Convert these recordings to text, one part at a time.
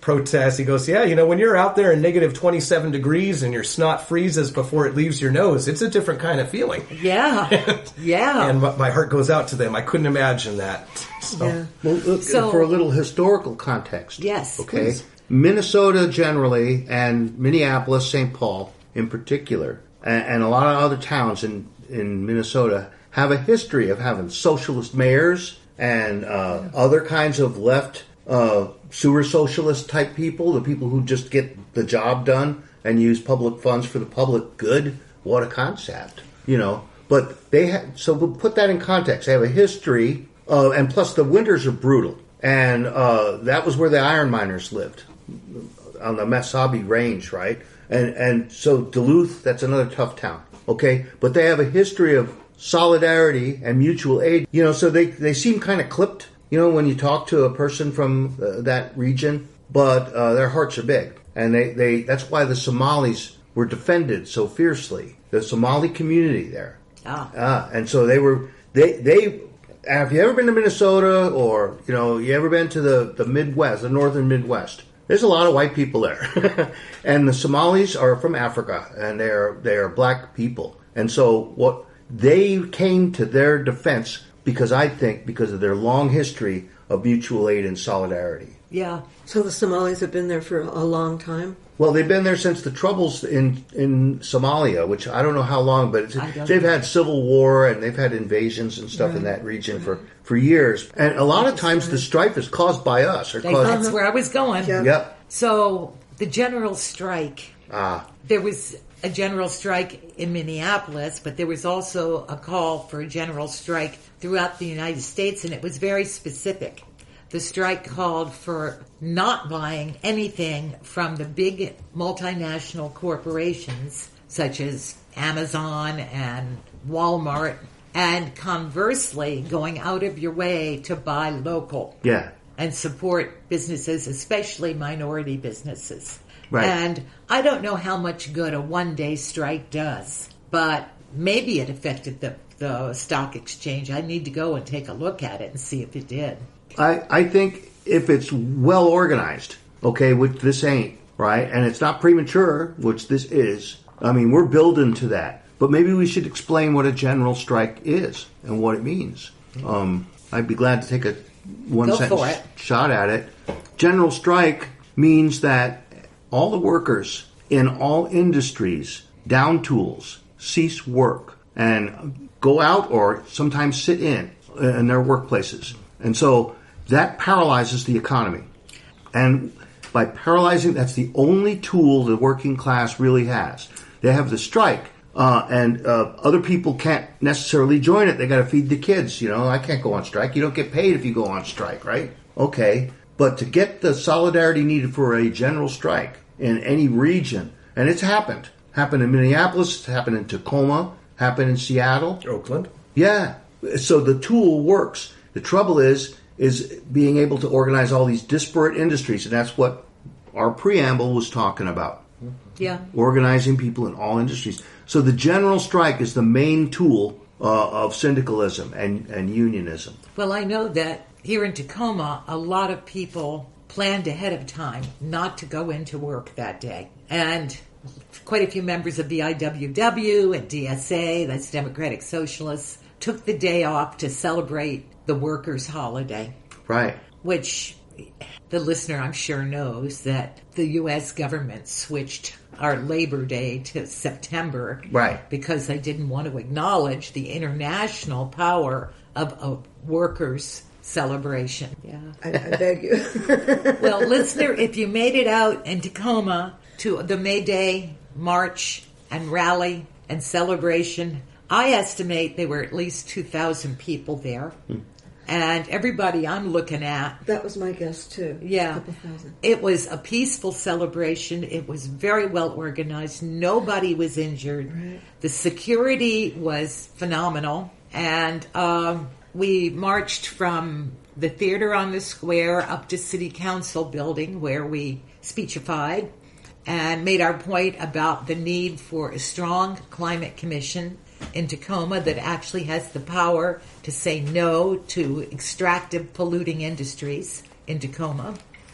protest. He goes, yeah, when you're out there in negative 27 degrees and your snot freezes before it leaves your nose, it's a different kind of feeling. Yeah. Yeah. And my heart goes out to them. I couldn't imagine that. So. Yeah. Well, look, for a little historical context. Yes. Okay. Please. Minnesota generally, and Minneapolis, St. Paul in particular, and a lot of other towns in Minnesota have a history of having socialist mayors and other kinds of left sewer socialist type people, the people who just get the job done and use public funds for the public good. What a concept, But so we'll put that in context. They have a history, and plus the winters are brutal. And that was where the iron miners lived, on the Mesabi Range, right? And so Duluth, that's another tough town, okay? But they have a history of solidarity and mutual aid. So they seem kind of clipped, when you talk to a person from that region, but their hearts are big. And that's why the Somalis were defended so fiercely, the Somali community there. And so have you ever been to Minnesota, or you ever been to the Midwest, the northern Midwest? There's a lot of white people there, and the Somalis are from Africa, and they are black people. And so what they came to their defense because of their long history of mutual aid and solidarity. Yeah. So the Somalis have been there for a long time? Well, they've been there since the troubles in Somalia, which I don't know how long, but they've had civil war and they've had invasions and stuff in that region for years. And a lot of times the strife is caused by us. That's where I was going. Yeah. Yep. So the general strike, there was a general strike in Minneapolis, but there was also a call for a general strike throughout the United States, and it was very specific. The strike called for not buying anything from the big multinational corporations such as Amazon and Walmart, and conversely going out of your way to buy local. Yeah. And support businesses, especially minority businesses. Right. And I don't know how much good a one-day strike does, but maybe it affected the stock exchange. I need to go and take a look at it and see if it did. I think if it's well organized, okay, which this ain't, right? And it's not premature, which this is. I mean, we're building to that. But maybe we should explain what a general strike is and what it means. I'd be glad to take a one-sentence shot at it. General strike means that all the workers in all industries, down tools, cease work and go out or sometimes sit in their workplaces. And so that paralyzes the economy. And by paralyzing, that's the only tool the working class really has. They have the strike, and other people can't necessarily join it. They got to feed the kids. I can't go on strike. You don't get paid if you go on strike, right? Okay. But to get the solidarity needed for a general strike in any region, and it's happened in Minneapolis, it's happened in Tacoma, happened in Seattle. Oakland. Yeah. So the tool works. The trouble is being able to organize all these disparate industries, and that's what our preamble was talking about. Yeah. Organizing people in all industries. So the general strike is the main tool of syndicalism and unionism. Well, I know that here in Tacoma, a lot of people planned ahead of time not to go into work that day. And quite a few members of the IWW and DSA, that's Democratic Socialists, took the day off to celebrate the workers' holiday. Right. Which the listener, I'm sure, knows that the U.S. government switched our Labor Day to September. Right. Because they didn't want to acknowledge the international power of a workers' celebration. Yeah. I beg you. Well, listener, if you made it out in Tacoma to the May Day march and rally and celebration, I estimate there were at least 2,000 people there. And everybody I'm looking at... That was my guess, too. Yeah. A couple thousand. It was a peaceful celebration. It was very well organized. Nobody was injured. Right. The security was phenomenal. And we marched from the theater on the square up to City Council building where we speechified and made our point about the need for a strong climate commission in Tacoma that actually has the power to say no to extractive polluting industries in Tacoma.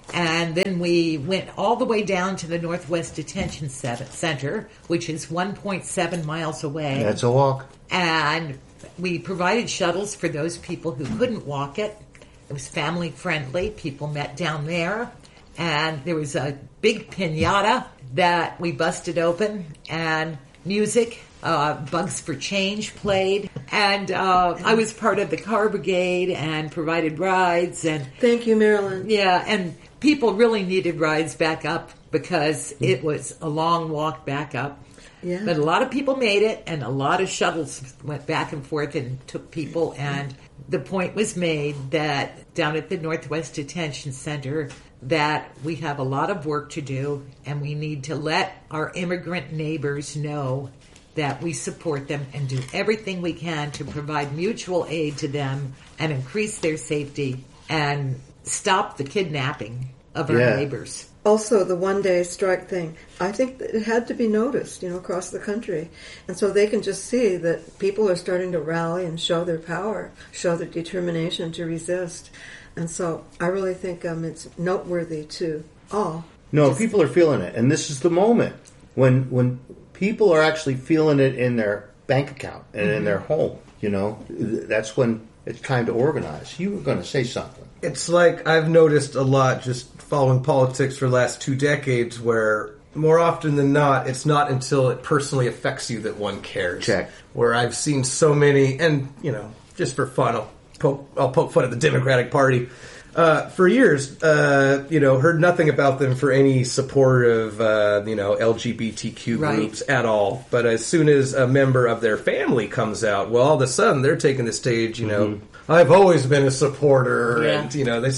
And then we went all the way down to the Northwest Detention Center, which is 1.7 miles away. That's a walk. And we provided shuttles for those people who couldn't walk it. It was family friendly. People met down there. And there was a big piñata that we busted open, and music, Bugs for Change played. And I was part of the car brigade and provided rides. And Thank you, Marilyn. yeah, and people really needed rides back up because it was a long walk back up. Yeah. But a lot of people made it, and a lot of shuttles went back and forth and took people. And the point was made that down at the Northwest Detention Center that we have a lot of work to do, and we need to let our immigrant neighbors know that we support them and do everything we can to provide mutual aid to them and increase their safety and stop the kidnapping of our neighbors. Also, the one-day strike thing, I think that it had to be noticed, across the country. And so they can just see that people are starting to rally and show their power, show their determination to resist. And so I really think it's noteworthy to all. No, people are feeling it. And this is the moment when people are actually feeling it in their bank account and in their home. That's when it's time to organize. You were going to say something. It's like I've noticed a lot just following politics for the last 2 decades where more often than not, it's not until it personally affects you that one cares. Check. Where I've seen so many, and, just for fun, I'll poke fun at the Democratic Party. For years, heard nothing about them for any support of, LGBTQ groups at all. But as soon as a member of their family comes out, well, all of a sudden they're taking the stage, I've always been a supporter, and,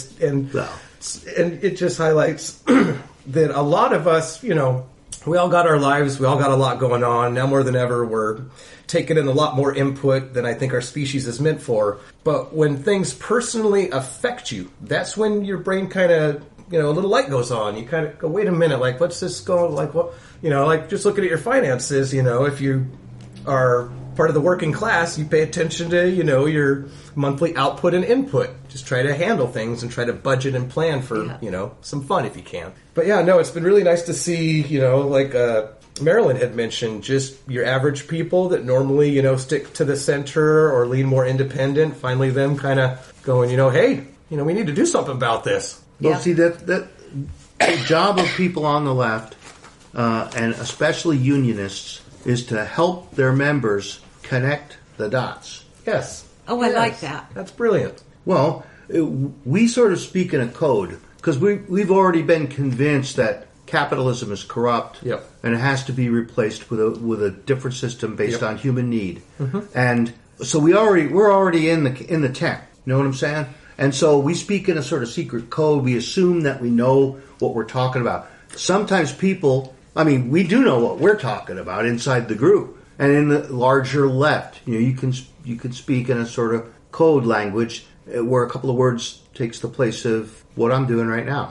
and it just highlights that a lot of us, we all got our lives, we all got a lot going on. Now more than ever, we're taking in a lot more input than I think our species is meant for. But when things personally affect you, that's when your brain kind of, a little light goes on. You kind of go, wait a minute, like, what's this going, like, what, just looking at your finances, if you are part of the working class, you pay attention to, your monthly output and input. Just try to handle things and try to budget and plan for, some fun if you can. But yeah, no, it's been really nice to see, Marilyn had mentioned, just your average people that normally, stick to the center or lean more independent, finally them kind of going, hey, we need to do something about this. Well, see, that the job of people on the left, and especially unionists, is to help their members connect the dots. Yes. Oh, I like that. That's brilliant. Well, we sort of speak in a code, because we've already been convinced that capitalism is corrupt, and it has to be replaced with a different system based on human need. And so we're already in the tent. You know what I'm saying? And so we speak in a sort of secret code. We assume that we know what we're talking about. Sometimes people, we do know what we're talking about inside the group, and in the larger left, you can speak in a sort of code language where a couple of words takes the place of what I'm doing right now.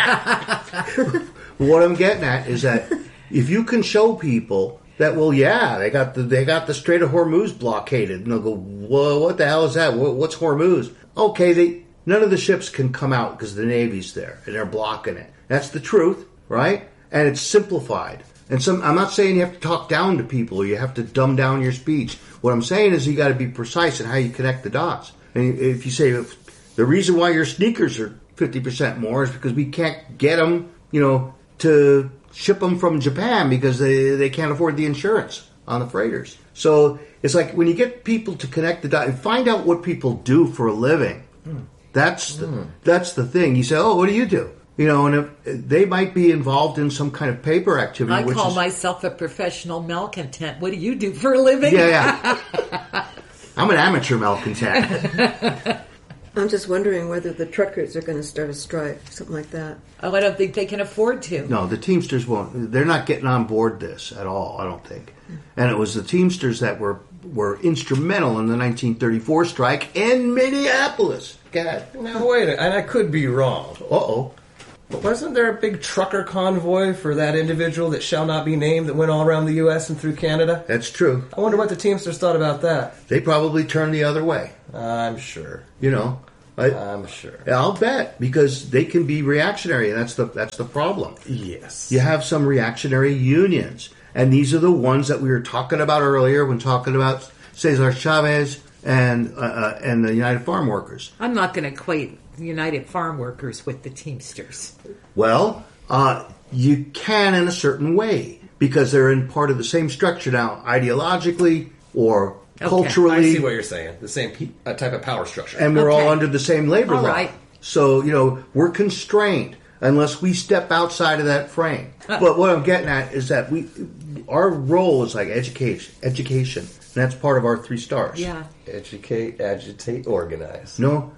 What I'm getting at is that if you can show people that, well, yeah, they got the Strait of Hormuz blockaded, and they'll go, whoa, what the hell is that? What's Hormuz? Okay, none of the ships can come out because the Navy's there and they're blocking it. That's the truth, right? And it's simplified. And I'm not saying you have to talk down to people or you have to dumb down your speech. What I'm saying is you got to be precise in how you connect the dots. And if you say the reason why your sneakers are 50% more is because we can't get them, to ship them from Japan because they can't afford the insurance on the freighters. So it's like when you get people to connect the dots, find out what people do for a living. That's the thing. You say, oh, what do you do? And if they might be involved in some kind of paper activity. I call myself a professional malcontent. What do you do for a living? Yeah. I'm an amateur malcontent. I'm just wondering whether the truckers are going to start a strike, something like that. Oh, I don't think they can afford to. No, the Teamsters won't. They're not getting on board this at all, I don't think. And it was the Teamsters that were instrumental in the 1934 strike in Minneapolis. God. Now, wait a minute, and I could be wrong. Uh-oh. But wasn't there a big trucker convoy for that individual that shall not be named that went all around the U.S. and through Canada? That's true. I wonder what the Teamsters thought about that. They probably turned the other way. I'm sure. I'm sure. I'll bet, because they can be reactionary, and that's the problem. Yes. You have some reactionary unions, and these are the ones that we were talking about earlier when talking about Cesar Chavez and the United Farm Workers. I'm not going to equate the United Farm Workers with the Teamsters. Well, you can in a certain way, because they're in part of the same structure now, ideologically or culturally. I see what you're saying. The same type of power structure. And we're all under the same labor all law. Right. So, we're constrained unless we step outside of that frame. But what I'm getting at is that our role is like education. And that's part of our 3 stars. Yeah. Educate, agitate, organize. No,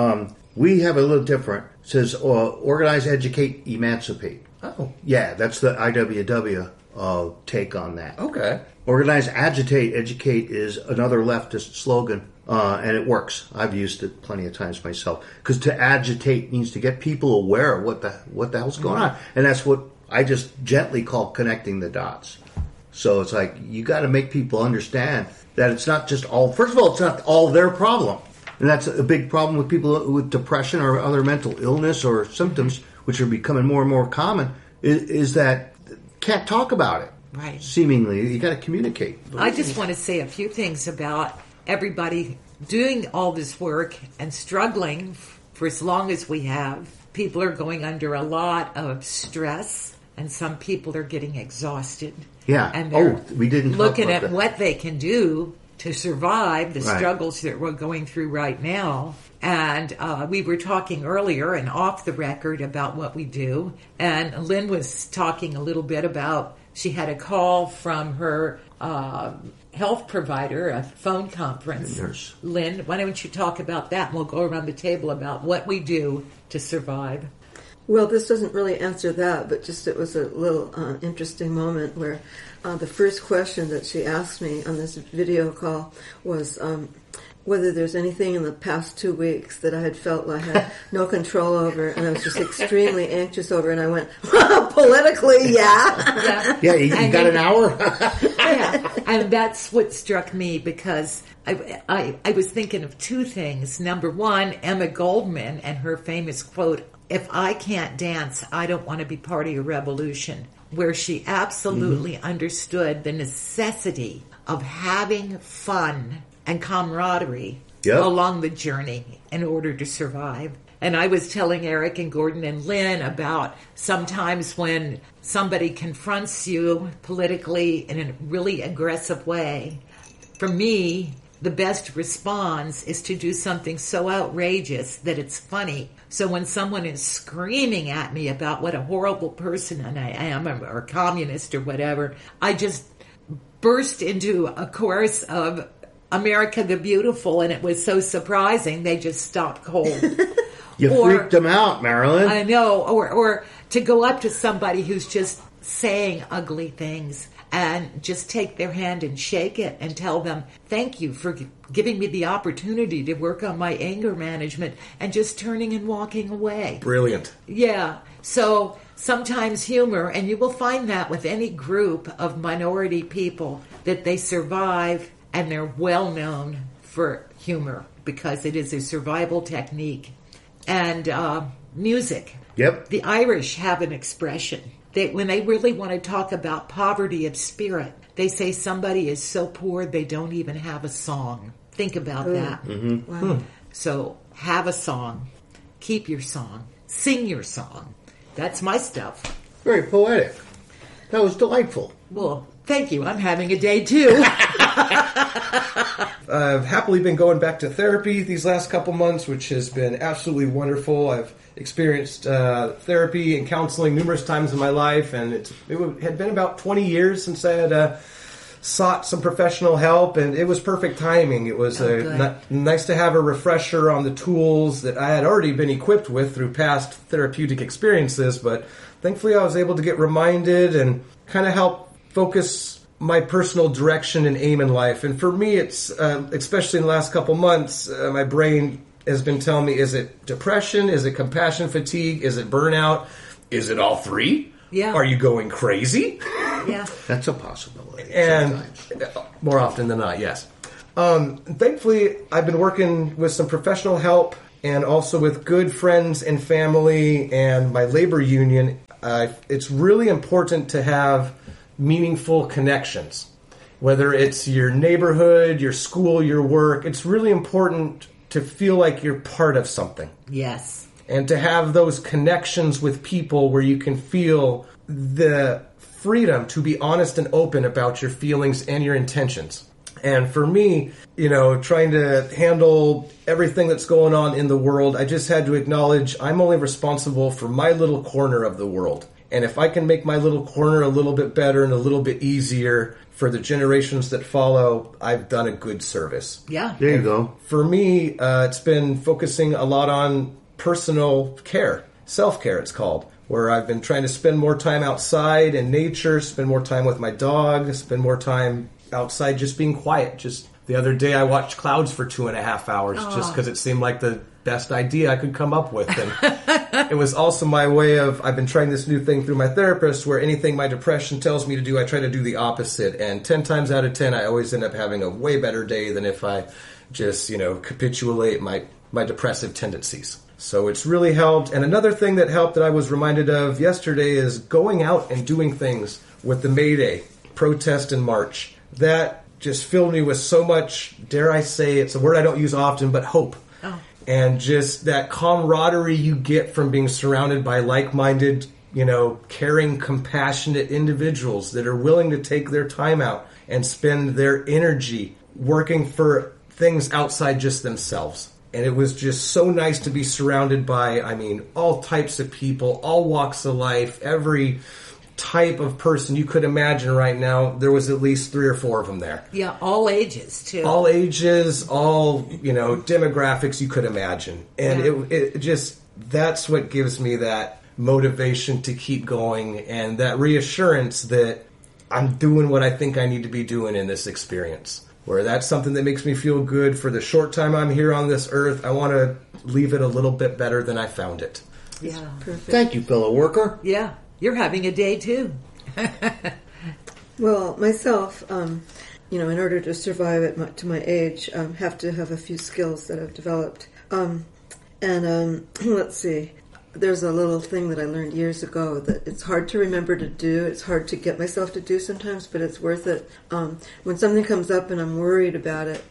we have a little different. It says organize, educate, emancipate. Oh. Yeah, that's the IWW take on that. Okay. Organize, agitate, educate is another leftist slogan, and it works. I've used it plenty of times myself. Because to agitate means to get people aware of what the hell's going on. And that's what I just gently call connecting the dots. So it's like, you got to make people understand that it's not just all, first of all, it's not all their problem. And that's a big problem with people with depression or other mental illness or symptoms, which are becoming more and more common, is that can't talk about it. Right. Seemingly, you got to communicate. I just want to say a few things about everybody doing all this work and struggling for as long as we have. People are going under a lot of stress, and some people are getting exhausted. Yeah. And they're we didn't talk looking about at that. what they can do to survive the Right. struggles that we're going through right now. And we were talking earlier and off the record about what we do. And Lynn was talking a little bit about, she had a call from her health provider, a phone conference. Nurse. Lynn, why don't you talk about that? And we'll go around the table about what we do to survive. Well, this doesn't really answer that, but just it was a little interesting moment where the first question that she asked me on this video call was whether there's anything in the past 2 weeks that I had felt I had no control over, and I was just extremely anxious over, and I went, politically, yeah. Yeah, you got an hour? Yeah, and that's what struck me, because I was thinking of 2 things. Number one, Emma Goldman and her famous quote, "If I can't dance, I don't want to be part of your revolution," where she absolutely understood the necessity of having fun and camaraderie along the journey in order to survive. And I was telling Eric and Gordon and Lynn about sometimes when somebody confronts you politically in a really aggressive way, for me, the best response is to do something so outrageous that it's funny. So when someone is screaming at me about what a horrible person I am, or a communist or whatever, I just burst into a chorus of America the Beautiful, and it was so surprising they just stopped cold. You freaked them out, Marilyn. I know. Or to go up to somebody who's just saying ugly things and just take their hand and shake it and tell them, thank you for giving me the opportunity to work on my anger management, and just turning and walking away. Brilliant. Yeah. So sometimes humor, and you will find that with any group of minority people, that they survive and they're well known for humor because it is a survival technique. And music. Yep. The Irish have an expression. When they really want to talk about poverty of spirit, they say somebody is so poor they don't even have a song. Think about that. Mm-hmm. Wow. So have a song. Keep your song. Sing your song. That's my stuff. Very poetic. That was delightful. Well, thank you. I'm having a day too. I've happily been going back to therapy these last couple months, which has been absolutely wonderful. I've experienced therapy and counseling numerous times in my life, and it had been about 20 years since I had sought some professional help, and it was perfect timing. It was nice to have a refresher on the tools that I had already been equipped with through past therapeutic experiences, but thankfully I was able to get reminded and kind of help focus my personal direction and aim in life. And for me, it's, especially in the last couple months, my brain has been telling me, is it depression? Is it compassion fatigue? Is it burnout? Is it all 3? Yeah. Are you going crazy? Yeah. That's a possibility. And sometimes. more often than not, yes. Thankfully, I've been working with some professional help and also with good friends and family and my labor union, it's really important to have meaningful connections. Whether it's your neighborhood, your school, your work, it's really important to feel like you're part of something. Yes. And to have those connections with people where you can feel the freedom to be honest and open about your feelings and your intentions. And for me, trying to handle everything that's going on in the world, I just had to acknowledge I'm only responsible for my little corner of the world. And if I can make my little corner a little bit better and a little bit easier for the generations that follow, I've done a good service. Yeah. There you go. For me, it's been focusing a lot on personal care, self-care it's called, where I've been trying to spend more time outside in nature, spend more time with my dog, spend more time outside just being quiet. Just the other day I watched clouds for 2.5 hours just because it seemed like the best idea I could come up with. And it was also my way of, I've been trying this new thing through my therapist where anything my depression tells me to do, I try to do the opposite. And 10 times out of 10, I always end up having a way better day than if I just, capitulate my depressive tendencies. So it's really helped. And another thing that helped that I was reminded of yesterday is going out and doing things with the May Day protest and march. That just filled me with so much, dare I say, it's a word I don't use often, but hope. Oh. And just that camaraderie you get from being surrounded by like-minded, caring, compassionate individuals that are willing to take their time out and spend their energy working for things outside just themselves. And it was just so nice to be surrounded by, all types of people, all walks of life, every type of person you could imagine right now. There was at least 3 or 4 of them there. Yeah, all ages, too. All ages, all, demographics you could imagine. And it just, that's what gives me that motivation to keep going and that reassurance that I'm doing what I think I need to be doing in this experience. Where that's something that makes me feel good for the short time I'm here on this earth. I want to leave it a little bit better than I found it. Yeah. Perfect. Thank you, fellow worker. Yeah. You're having a day, too. Well, myself, in order to survive to my age, have to have a few skills that I've developed. Let's see. There's a little thing that I learned years ago that it's hard to remember to do. It's hard to get myself to do sometimes, but it's worth it. When something comes up and I'm worried about it,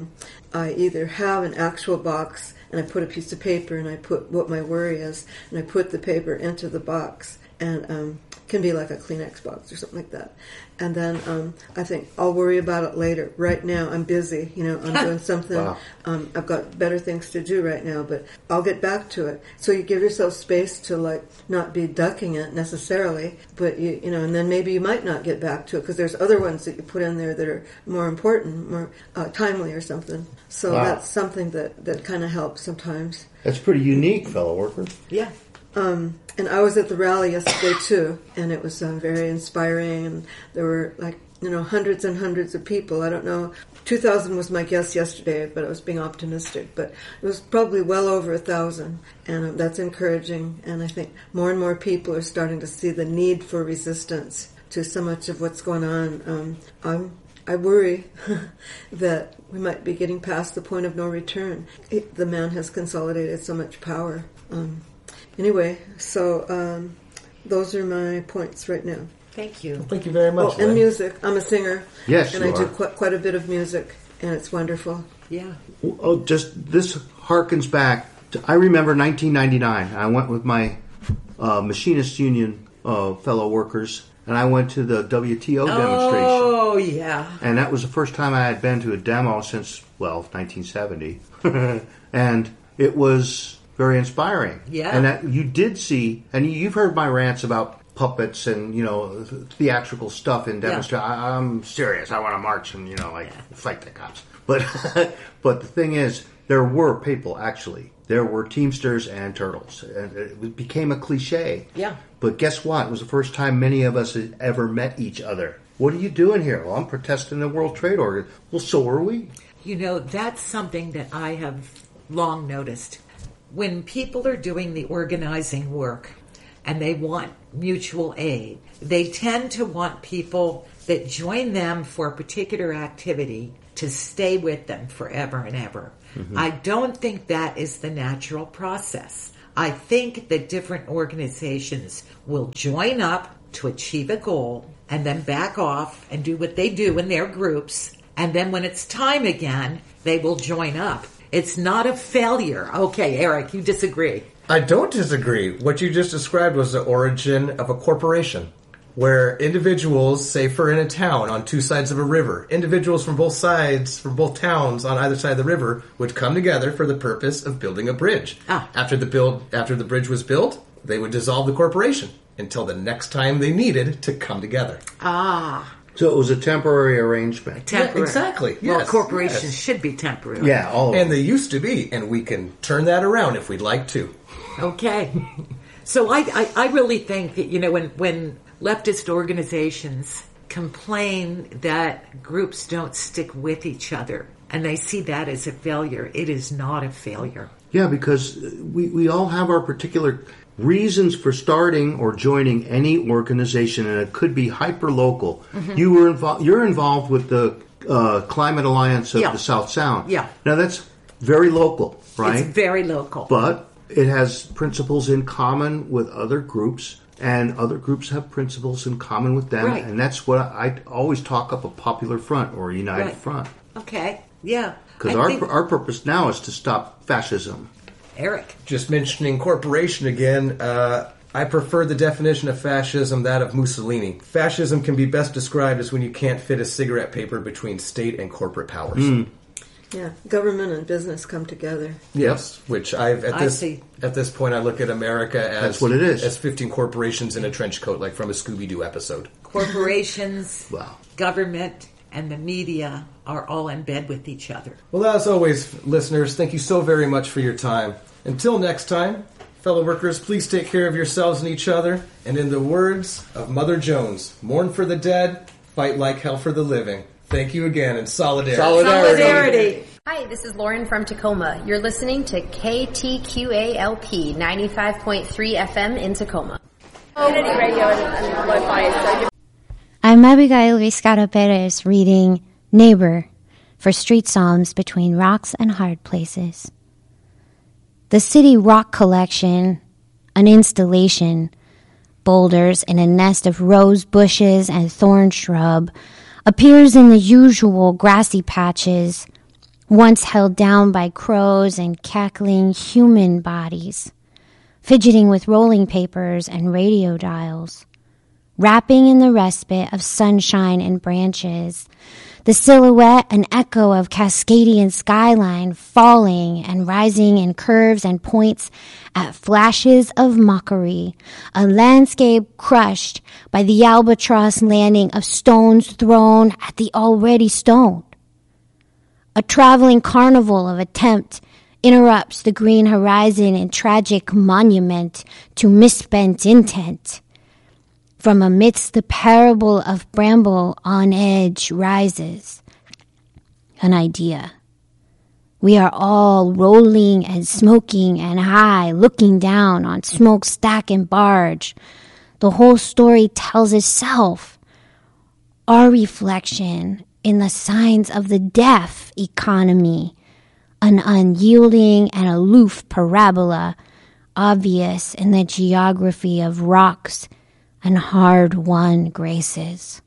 I either have an actual box and I put a piece of paper and I put what my worry is and I put the paper into the box and can be like a Kleenex box or something like that. And then I think I'll worry about it later. Right now I'm busy, I'm doing something. Wow. I've got better things to do right now, but I'll get back to it. So you give yourself space to not be ducking it necessarily, but and then maybe you might not get back to it because there's other ones that you put in there that are more important, more timely or something. So That's something that kind of helps sometimes. That's pretty unique, fellow worker. Yeah. And I was at the rally yesterday too, and it was very inspiring. And there were hundreds and hundreds of people. I don't know, 2,000 was my guess yesterday, but I was being optimistic. But it was probably well over 1,000, and that's encouraging. And I think more and more people are starting to see the need for resistance to so much of what's going on. I worry that we might be getting past the point of no return. The man has consolidated so much power. Anyway, so those are my points right now. Thank you. Thank you very much. And music. I'm a singer. Yes, and you I are. do quite a bit of music, and it's wonderful. Yeah. Oh, just this harkens back to, I remember 1999. I went with my Machinist Union fellow workers, and I went to the WTO demonstration. Oh, yeah. And that was the first time I had been to a demo since, 1970. And it was very inspiring. Yeah. And that you did see, and you've heard my rants about puppets and, theatrical stuff in demonstration. Yeah. I'm serious. I want to march and, fight the cops. But but the thing is, there were people, actually. There were Teamsters and Turtles. And it became a cliche. Yeah. But guess what? It was the first time many of us had ever met each other. What are you doing here? Well, I'm protesting the World Trade Organization. Well, so are we. That's something that I have long noticed. When people are doing the organizing work and they want mutual aid, they tend to want people that join them for a particular activity to stay with them forever and ever. I don't think that is the natural process. I think that different organizations will join up to achieve a goal and then back off and do what they do in their groups. And then when it's time again, they will join up. It's not a failure. Okay, Eric, you disagree. I don't disagree. What you just described was the origin of a corporation, where individuals, say for in a town on two sides of a river, individuals from both sides, from both towns on either side of the river would come together for the purpose of building a bridge. After the bridge was built, they would dissolve the corporation until the next time they needed to come together. So it was a temporary arrangement. Temporary. Yeah, exactly. Well, Yes, corporations yes. should be temporary. Yeah, all of And them. they used to be, and we can turn that around if we'd like to. Okay. So I really think that, when leftist organizations complain that groups don't stick with each other and they see that as a failure, it is not a failure. Yeah, because we all have our particular reasons for starting or joining any organization, and it could be hyper-local. You're involved with the Climate Alliance of the South Sound. Yeah. Now, that's very local, right? It's very local. But it has principles in common with other groups, and other groups have principles in common with them. Right. And that's what I always talk up, a popular front or a united Right. front. Okay. Yeah. Because our purpose now is to stop fascism. Eric. Just mentioning corporation again, I prefer the definition of fascism, that of Mussolini. Fascism can be best described as when you can't fit a cigarette paper between state and corporate powers. Yeah, government and business come together. Yes, which at see. this point I look at America as That's what it is. as 15 corporations in a trench coat, like from a Scooby-Doo episode. Corporations, Wow. government, and the media are all in bed with each other. Well, as always, listeners, thank you so very much for your time. Until next time, fellow workers, please take care of yourselves and each other. And in the words of Mother Jones, mourn for the dead, fight like hell for the living. Thank you again, and solidarity. Solidarity. Hi, this is Lauren from Tacoma. You're listening to KTQALP 95.3 FM in Tacoma. Community radio and lo-fi. I'm Abigail Riscara Perez reading Neighbor for Street Psalms Between Rocks and Hard Places. The City Rock Collection, an installation, boulders in a nest of rose bushes and thorn shrub, appears in the usual grassy patches, once held down by crows and cackling human bodies, fidgeting with rolling papers and radio dials, wrapping in the respite of sunshine and branches, the silhouette an echo of Cascadian skyline falling and rising in curves and points at flashes of mockery, a landscape crushed by the albatross landing of stones thrown at the already stoned. A traveling carnival of attempt interrupts the green horizon in tragic monument to misspent intent. From amidst the parable of bramble on edge rises an idea. We are all rolling and smoking and high, looking down on smokestack and barge. The whole story tells itself. Our reflection in the signs of the deaf economy, an unyielding and aloof parabola, obvious in the geography of rocks and hard-won graces.